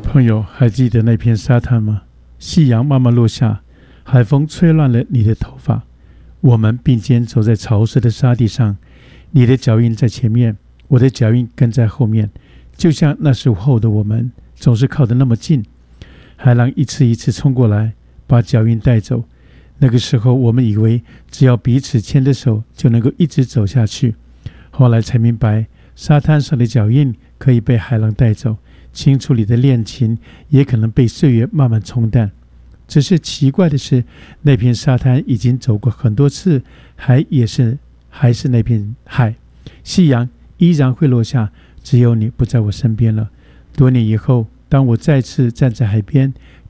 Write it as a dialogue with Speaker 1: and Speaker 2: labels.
Speaker 1: 朋友，还记得那片沙滩吗？夕阳慢慢落下，海风吹乱了你的头发。我们并肩走在潮湿的沙地上，你的脚印在前面，我的脚印跟在后面，就像那时候的我们，总是靠得那么近。海浪一次一次冲过来，把脚印带走。那个时候我们以为只要彼此牵着手就能够一直走下去，后来才明白，沙滩上的脚印可以被海浪带走，清楚里的恋情也可能被岁月慢慢冲淡。只是奇怪的是，那片沙滩已经走过很多次，还是那片海，夕阳依然会落下，只有你不在我身边了。多年以后，当我再次站在海边，